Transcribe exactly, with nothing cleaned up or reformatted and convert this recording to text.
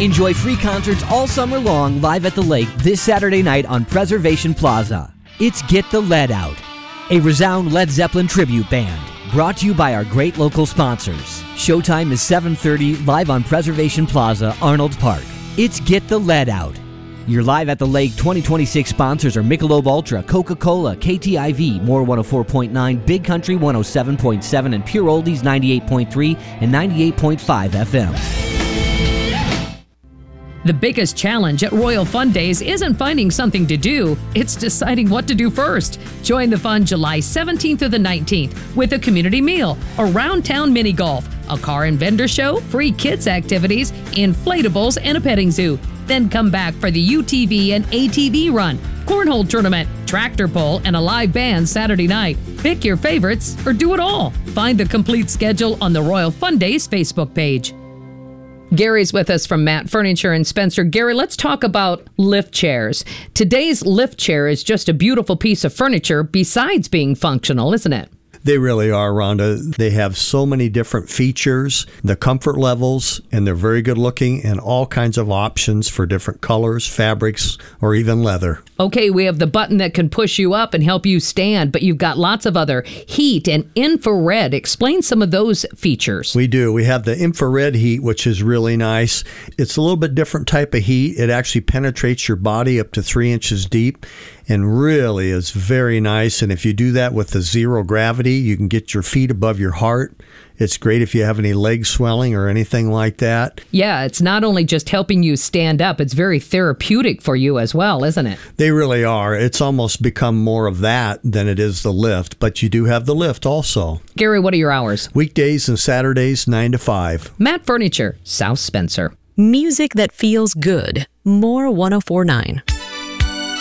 Enjoy free concerts all summer long live at the lake this Saturday night on Preservation Plaza. It's Get the Lead Out, a renowned Led Zeppelin tribute band, brought to you by our great local sponsors. Showtime is seven thirty live on Preservation Plaza, Arnold Park. It's Get the Lead Out. Your Live at the Lake twenty twenty-six sponsors are Michelob Ultra, Coca-Cola, K T I V, More one oh four point nine, Big Country one oh seven point seven, and Pure Oldies ninety-eight point three and ninety-eight point five F M. The biggest challenge at Royal Fun Days isn't finding something to do, it's deciding what to do first. Join the fun July seventeenth through the nineteenth with a community meal, a round-town mini-golf, a car and vendor show, free kids activities, inflatables, and a petting zoo. Then come back for the U T V and A T V run, cornhole tournament, tractor pull, and a live band Saturday night. Pick your favorites or do it all. Find the complete schedule on the Royal Fun Days Facebook page. Gary's with us from Matt Furniture and Spencer. Gary, let's talk about lift chairs. Today's lift chair is just a beautiful piece of furniture besides being functional, isn't it? They really are, Rhonda. They have so many different features, the comfort levels, and they're very good looking, and all kinds of options for different colors, fabrics, or even leather. Okay, we have the button that can push you up and help you stand, but you've got lots of other heat and infrared. Explain some of those features. We do. We have the infrared heat, which is really nice. It's a little bit different type of heat. It actually penetrates your body up to three inches deep and really is very nice. And if you do that with the zero gravity, you can get your feet above your heart. It's great if you have any leg swelling or anything like that. Yeah, it's not only just helping you stand up, it's very therapeutic for you as well, isn't it? They really are. It's almost become more of that than it is the lift, but you do have the lift also. Gary, what are your hours? Weekdays and Saturdays, nine to five. Matt Furniture, South Spencer. Music that feels good. More one oh four point nine.